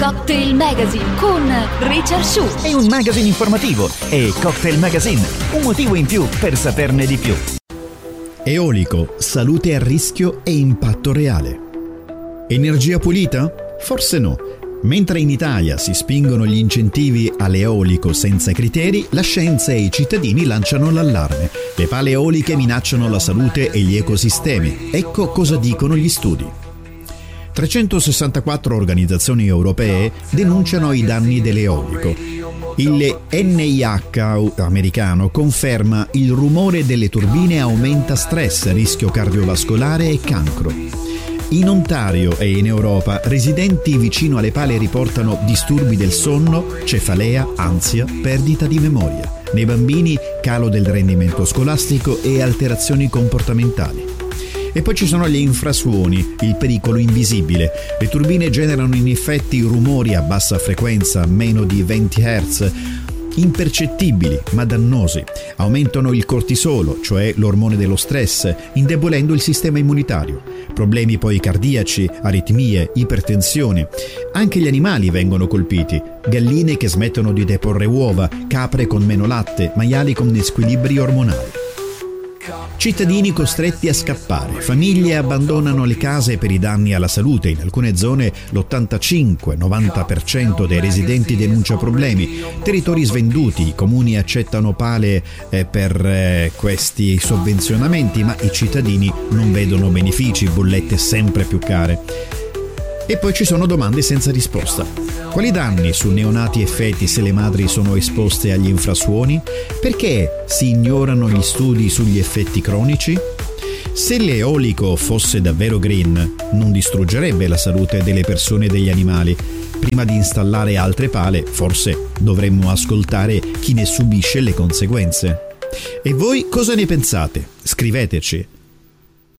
Cocktail Magazine con Richard Shu. È un magazine informativo e Cocktail Magazine, un motivo in più per saperne di più. Eolico, salute a rischio e impatto reale. Energia pulita? Forse no. Mentre in Italia si spingono gli incentivi all'eolico senza criteri, la scienza e i cittadini lanciano l'allarme. Le pale eoliche minacciano la salute e gli ecosistemi. Ecco cosa dicono gli studi. 364 organizzazioni europee denunciano i danni dell'eolico. Il NIH americano conferma il rumore delle turbine aumenta stress, rischio cardiovascolare e cancro. In Ontario e in Europa, residenti vicino alle pale riportano disturbi del sonno, cefalea, ansia, perdita di memoria. Nei bambini, calo del rendimento scolastico e alterazioni comportamentali. E poi ci sono gli infrasuoni, il pericolo invisibile. Le turbine generano in effetti rumori a bassa frequenza, meno di 20 Hz, impercettibili ma dannosi. Aumentano il cortisolo, cioè l'ormone dello stress, indebolendo il sistema immunitario. Problemi poi cardiaci, aritmie, ipertensione. Anche gli animali vengono colpiti. Galline che smettono di deporre uova, capre con meno latte, maiali con squilibri ormonali. Cittadini costretti a scappare, famiglie abbandonano le case per i danni alla salute. In alcune zone l'85-90% dei residenti denuncia problemi. Territori svenduti, i comuni accettano pale per questi sovvenzionamenti, ma i cittadini non vedono benefici, bollette sempre più care. E poi ci sono domande senza risposta. Quali danni su neonati e feti se le madri sono esposte agli infrasuoni? Perché si ignorano gli studi sugli effetti cronici? Se l'eolico fosse davvero green, non distruggerebbe la salute delle persone e degli animali. Prima di installare altre pale, forse dovremmo ascoltare chi ne subisce le conseguenze. E voi cosa ne pensate? Scriveteci.